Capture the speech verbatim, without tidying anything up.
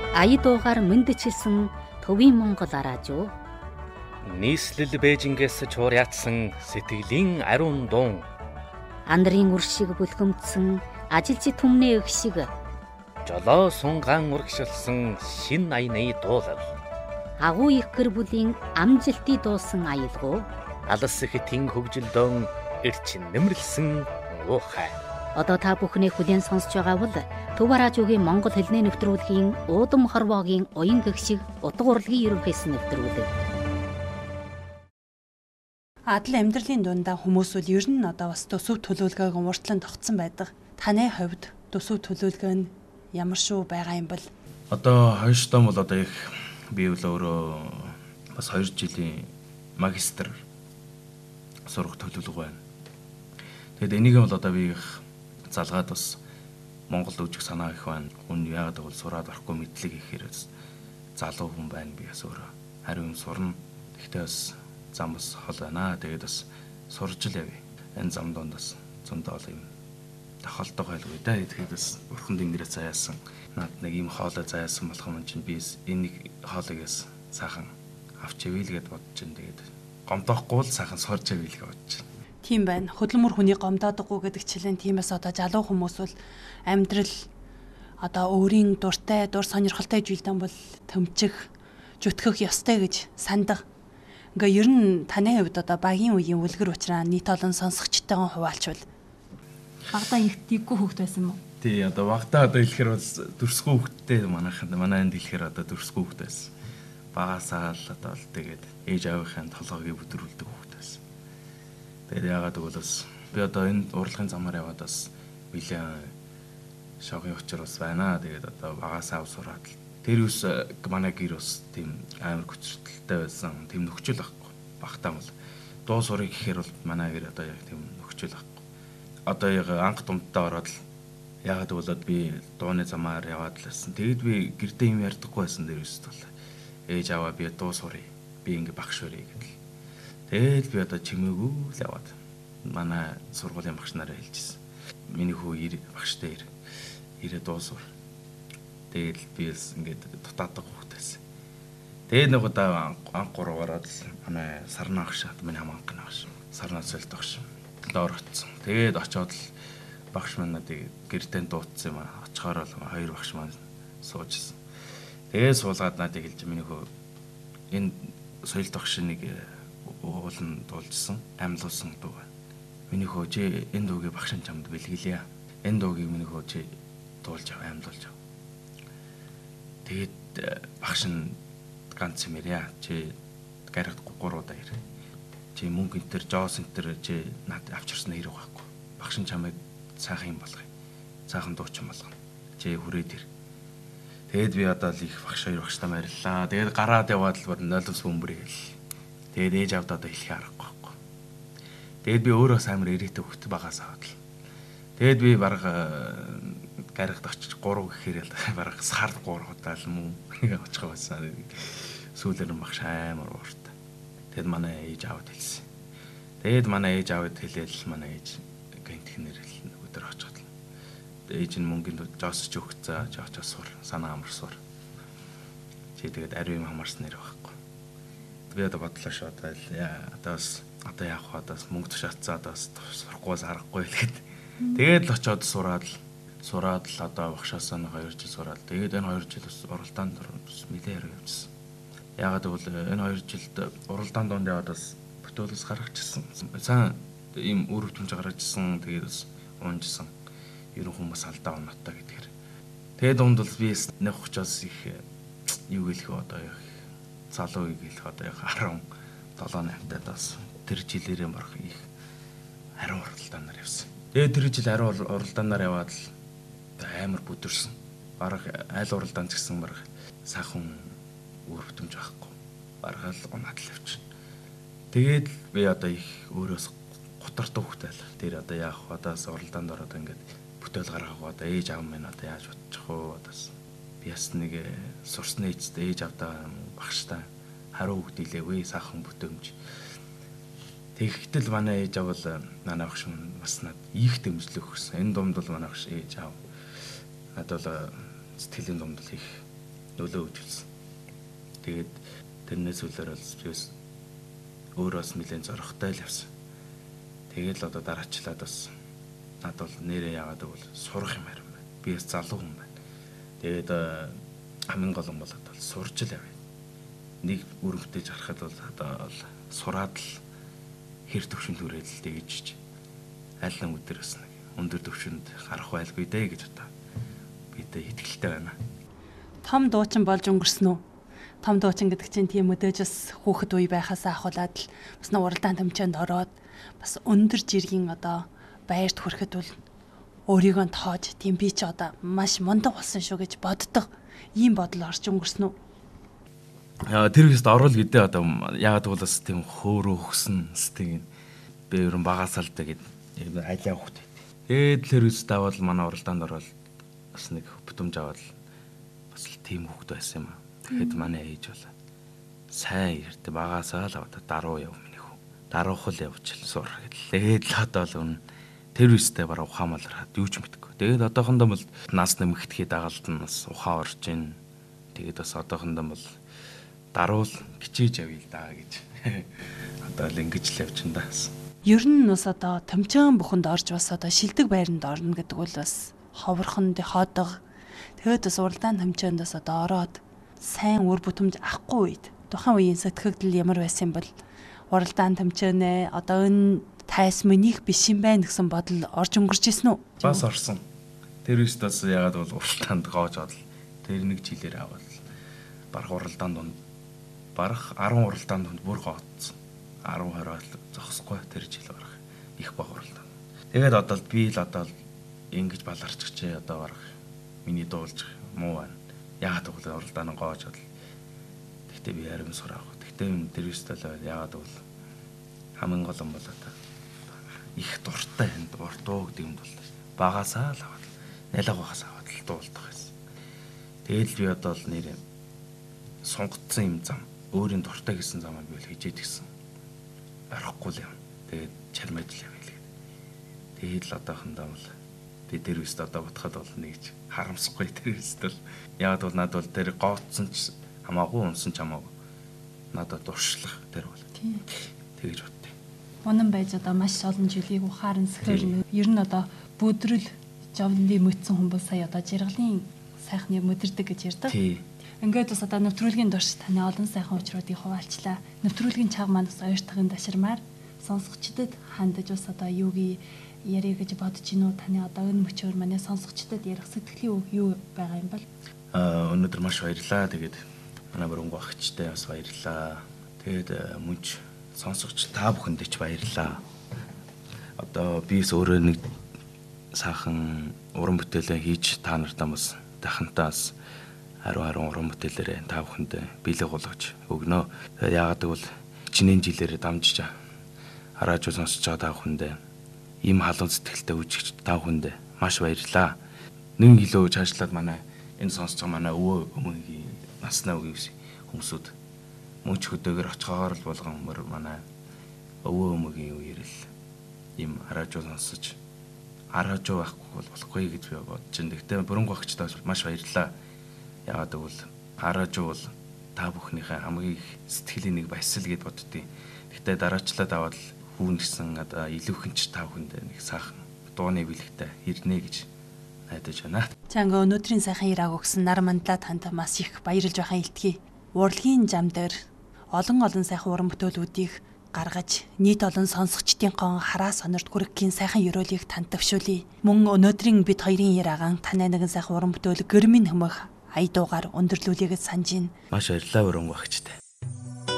ая дуугаар мэндчилсэн төвийн Монгол араажуу. Нийслэл Бээжингээс чуур ятсан сэтгэлийн ариун дуун. Андрын үр шиг бүлгэмдсэн ажилчи түмнээ өх шиг. Жолоо сунгаан урагшилсан шин аяны дуулал. Агуу их гэр бүлийн амжилтыг дуусан аялгуу. Алс хэтийн хөгжилдөөн эрчин нэмэрлсэн уухай. Одоо та бүхний хүлээн сонсож байгаа бол Төв араажуугийн Монгол хэлний нэвтрүүлгийн уудам хорвоогийн уян гэгшиг утга урлагийн ерөнхийсэн нэвтрүүлэг. Адал амьдралын дундаа хүмүүс үл ер нь одоо бас төсөв төлөвлөгөөг уртлан тогтсон байдаг. Таны хувьд төсөв төлөвлөгөө нь ямар шүү байгаа юм бол? Одоо хойштоо бол одоо их би бол өөрөө бас хоёр жилийн магистр сурах төлөвлөгөө байна. Тэгэд энийг бол одоо би их залгаад бас Монголд үжих санаа их байна. Хүн яагаад гэвэл сураад орохгүй мэдлэг ихээр залуу хүн байна би бас өөрөө. Харин сурна. Гэхдээ бас зам бас хол байна. Тэгээд бас сурж л явъя. Энэ зам донд бас зөндөө ол юм тохиолдог байлгүй да. Тэгэхээр бас урхан дэнгэрээ заяасан. Наад нэг юм хоолой заяасан болох юм чинь би энийг хоолойг яс сайхан авч ивэлгээд бодож чинь тэгээд гомдоохгүй л сайхан сурж ивэлгээ бодож чинь. Тийм байна. Хөдөлмөр хүний гомдоодоггүй гэдэг чилэн тиймээс одоо залуу хүмүүс бол амьдрал одоо өөрийн дуртай, дур сонирхолтой зүйлдэн бол төмчих, зүтгэх ёстой гэж сандах. Ингээ ер нь таны хувьд одоо багийн үеийн үлгэр учраа нийт олон сонсогчтойгоо хуваалчвал багтаа их диггүй хөвгт байсан юм уу? Тий, одоо багтаа одоо хэлэхээр бол дүрсгүй хөвгттэй манайхан манай энд хэлэхээр одоо дүрсгүй хөвгт байсан. Багасаа л одоо л тэгээд ээж аавынхаа толгойг бүдрүүлдэг хөвгт байсан. Тэгээд яагаад гэвэл бас би одоо энэ урлагийн замаар яваад бас билээ шогийн учир бас байна. Тэгээд одоо багасаа сураад тэр ус манай гэр бас тийм амар хүчрэлтэй байсан. Тийм нөхцөл байхгүй. Багтаа бол дуу сурыг гэхээр бол манай гэр одоо яг тийм нөхцөл байхгүй. Одоо яг анх дундаа ороод л яагаад гэвэл би дууны замаар яваад л байсан. Тэгээд би гэрдээ юм ярьдаггүй байсан дээр үст бол. Ээж аваа би дуу сурыг. Би ингээ багш өрөө гэдэл. Тэгээд би одоо чимээгүй л яваад манай сургуулийн багш нараа хэлжсэн. Миний хүү багштай ир. Ирээ дуу сур. Тэгээд би ингээд дутаадаг хүүхдээс. Тэгээд нэг удаа анх гурав ороод манай сарна багш миний хамаанган багш. Сарна цэлт багш. Доор очсон. Тэгээд очиод л багш манадыг гэртээ дуудсан юм аа. Очихоор л хоёр багш маань суужсэн. Тэгээд суулгаад надыг хэлж миний хөө энэ соёлт багш нэг уулан дуулжсэн. Амьлуулсан дуу байна. Миний хөө чи энэ дуугийг багшин чамд бэлгэлье. Энэ дуугийг миний хөө чи дуулж ав, амьлуулж ав. Тэгээд багш нь ганц юм ярья. Чи гарагт гурав удаа ир. Чи мөнгө энтер, жоос энтер чи над авчирсан хэрэг байхгүй. Багш нь чамайг сайхан юм болгоё. Сайхан дуучин болгоно. Чи хүрээд ир. Тэгэд би одоо л их багш хоёр багштай мариллаа. Тэгээд гараад яваад л бүр нойлос бөмбөрийг л. Тэгээд ээж авд одоо хэлхий аргагүй байхгүй. Тэгээд би өөрөө амар ирээтэй хөвгт багаас аваад л. Тэгээд би бараг гарагт очиж гурав гэхээр л бараг сар гурав удаа л мөн нэг очих байсан. Сүүлээр нь багш амар ууртай. Тэгэд манай ээж аваад хэлсэн. Тэгэд манай ээж аваад хэлээл манай ээж гэнтхнэр л өдөр очиход л. Ээж нь мөнгөнд жоосч өгцөө, жоочоо сур, санаа амар сур. Чи тэгэд ариун хамаарсан нэр байхгүй. Би одоо бодлоо шууд байл. Яа, одоо бас одоо яах вэ? Одоо мөнгө тушаацсан одоо сурахгүйс аргагүй л гэд. Тэгээд л очиод сураад л сураад л одоо багшаасаа нэг хоёр жил сураад. Тэгээд энэ хоёр жил бас уралдаанд нэлээд яруу явжсан. Яагаад гэвэл энэ хоёр жилд уралдаан донд яваад бас бүтээлс гаргачихсан. Сайн ийм үр хөвтөмж гаргачихсан. Тэгээд бас уунжсан. Ерөн хүмүүс алдаа оноотой гэдгээр. Тэгээд дунд бол би нэг учраас их юу гэлэх вэ одоо яг залуу гэлэх одоо яг арван долоо наймтад бас тэр жилээрээ барах их ариун уралдаанаар явсан. Тэгээд тэр жил ариун уралдаанаар яваад л амар бүдэрсэн. Бараг айл уралдаан ч гэсэн бараг сайхан үр хөвтөмж авахгүй. Бараг л унаад л явчихна. Тэгээд би одоо их өөрөөс гутардаг хөвтэй л. Тэр одоо яах вэ? Одоос уралдаанд ороод ингээд бүтээл гаргах одоо ээж аав минь одоо яаж бодчих вэ? Одоос би бас нэг сурсны ээжтэй ээж авдаа багштай харуу хөвдөлээгүй сайхан бүтэмж. Тэгэхдээ л манай ээж аав бол манай багш бас над их дэмжлэг өгсөн. Энэ дунд бол манай багш ээж аав надад бол сэтгэлийн дунд л их нөлөө үзүүлсэн. Тэгээд тэрнээс үлээр бол бис өөрөө бас нэлээд зоригтой л явсан. Тэгээд л одоо дараачлаад бас над бол нэрээ яагаад гэвэл сурах юм байна. Би бас залуу хүн байна. Тэгээд хамгийн гол нь бол одоо сурч л яваа. Нэг өрөвдөж харахад бол одоо сураад л хэр төвшөнд хүрээд л тэгж аль нэг өдөр бас нэг өндөр төвшөнд гарах байлгүй дээ гэж одоо бидээ итгэлтэй байна. Том дуучин болж өнгөрсөн үү? Том дуучин гэдэг чинь тийм өдөөж бас хүүхэд үе байхасаа ахуулаад л бас нэг уралдаан тэмцээнд ороод бас өндөр жиргийн одоо байрт хүрэхэд бол өөрийгөө тоож тийм би ч одоо маш мундаг болсон шүү гэж боддог. Ийм бодол орж өнгөрсөн үү? Яа тэр үст орол гэдээ одоо яагаад бол бас тийм хөөрөө хөксөн стиг би ерөн багасаа л тэгээд айлаа хөхт. Тэгээд тэр үст давал манай уралдаанд ороод бас нэг бүтэмж аваад бас л тийм хөхт байсан юм аа. Тэгэхэд манай ээж бол сайн ярдэ багасаа л аваад даруу яв миний хүү. Даруухал явчихл сур гэдлээ. Л одоо л өн тэр үстэй бараа ухаамалраад юу ч мэдгүй. Тэгээд одоохондоо бол нас нэмэгдэхий дагалд нь бас ухаан орж ийн. Тэгээд бас одоохондоо бол даруул кичээж явъя л даа гэж одоо л ингэж л явчихна да. Ер нь бас одоо томчоон бүхэнд орж бас одоо шилдэг байранд орно гэдэг бол бас ховорхон ходог. Тэгээд бас уралдаан томчоонд бас одоо ороод сайн үр бүтэмж авахгүй үед тухайн үеийн сэтгэгдэл ямар байсан бол уралдаан томчоонэ одоо энэ тайс минийх биш юм байна гэсэн бодол орж өнгөрч ирсэн үү? Бас орсон. Тэр үст бас ягаад бол уралдаанд гоож одол тэр нэг жилээр аваад барах уралдаанд донд барах арван уралдаанд донд бүр гоодсон. арав хороо зогсохгүй тэр жил барах их баг уралдаан. Тэгээд одоо би л одоо ингэж баларчгчээ одоо барах миний дуулж муу байна. Яагаад гэвэл уралдааны гоож бол тэгтээ би харин сураах. Тэгтээ тэр үст л яагаад бол хамгийн гол юм бол одоо их дуртай энд урдуу гэдэг юм бол багасаа л аваад нялга багасаа аваад л дуулдаг байсан. Тэгэл би одоо л нэр сунгацсан юм зам өөрийн дуртай гэсэн замаа би л хижээд гисэн. Орохгүй л юм. Тэгээд чармаж л явъя л. Тэгээд л одоохондоо бол би тэр үст одоо бодоход бол нэгж харамсахгүй тэр үст бол яагаад бол над бол тэр gooцсон ч хамаагүй унсан ч хамаагүй надад дуршлах тэр бол. Тэгэж бодтыг. Унан байж одоо маш олон жилийг ухаан сөхөөл ер нь одоо бүдрэл жовны мөцсөн хүмүүс сая одоо жаргалын сайхныг mëдэрдэг гэж ярьдаг. Ингээд бас одоо нэвтрүүлгийн дурш таны олон сайхан учруудыг хуваалчлаа. Нэвтрүүлгийн чаг маань бас ойртохын даширмаар сонсогчдод хандаж бас одоо юуг ярих гэж бодож гинүү таны одоо энэ мөчөөр манай сонсогчдод ярих сэтгэлийн юу байгаа юм бол? Аа өнөөдөр маш баярлаа. Тэгээд манай бөрөнгө багчтай бас баярлаа. Тэгээд мөнч сонсогч та бүхэндээ ч баярлаа. Одоо бис өөрөө нэг сайхан уран бүтээлээ хийж та нартаа бас дахантаас хариу хариу уран бүтээлээрээ та бүхэндээ биелэг болгож өгнө. Яагаад гэвэл чиний жилээр дамжиж харааж сонсож байгаа та бүхэндээ ийм халуун сэтгэлтэй үжигч та бүхэндээ маш баярлаа. Нэг илүү чаашлаад манай энэ сонсож байгаа манай өвөө өмгийн наснаа үгүйс хүмүүсүүд мөнч хөдөөгөр очихоор л болгон манай өвөө өмгийн үеэр л ийм харааж сонсож харааж байхгүй бол болохгүй гэж би бодож байна. Гэхдээ бөрөнгө багчдаа маш баярлаа. Яагаад гэвэл харааж бол та бүхнийхээ хамгийн их сэтгэлийн нэг баясгал гэд боддتي. Гэхдээ дараачлаад аваад хүүн гэсэн одоо илүүхэнч та бүхэнд нэг сайхан дууны бэлэгтэй ирнэ гэж найдаж байна. Чанга өнөөдрийн сайхан яриаг өгсөн нар мандлаа танд маш их баярлж байхаа илтгэе. Урлагийн зам дээр олон олон сайхан уран бүтээлүүдийг гаргаж нийт олон сонсогчдын гон хараа сонорт хүргэхийн сайхан ёроолыг танд төвшүүлье. Мөн өнөөдрийн бид хоёрын яриагаан танай нэгэн сайхан уран бүтээл гэрмийн хөмөх ая дуугаар өндөрлүүлэхэд санаж байна. Маш баярлалаа өрөнгө багчтай.